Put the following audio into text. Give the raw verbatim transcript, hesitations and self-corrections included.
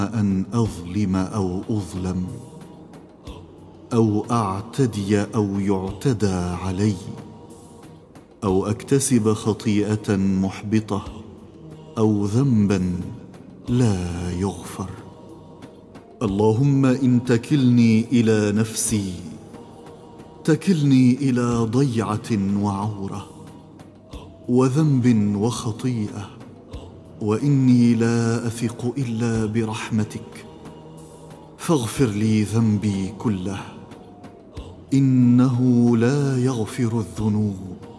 أن أظلم أو أظلم أو أعتدي أو يعتدى علي أو أكتسب خطيئة محبطة أو ذنبا لا يغفر. اللهم إن تكلني إلى نفسي تكلني إلى ضيعة وعورة وذنب وخطيئة، وإني لا أثق إلا برحمتك، فاغفر لي ذنبي كله، إنه لا يغفر الذنوب